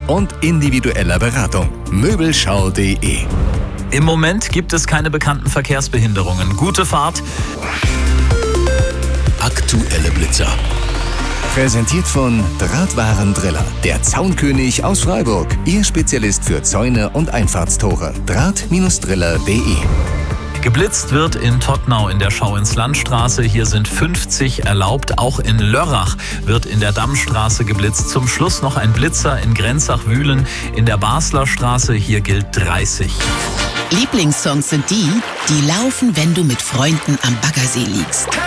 und individueller Beratung. Möbelschau.de. Im Moment gibt es keine bekannten Verkehrsbehinderungen. Gute Fahrt. Aktuelle Blitzer. Präsentiert von Drahtwarendriller, der Zaunkönig aus Freiburg. Ihr Spezialist für Zäune und Einfahrtstore. Draht-driller.de. Geblitzt wird in Todtnau in der Schau-ins-Land-Straße. Hier sind 50 erlaubt. Auch in Lörrach wird in der Dammstraße geblitzt. Zum Schluss noch ein Blitzer in Grenzach-Wühlen in der Basler Straße. Hier gilt 30. Lieblingssongs sind die laufen, wenn du mit Freunden am Baggersee liegst.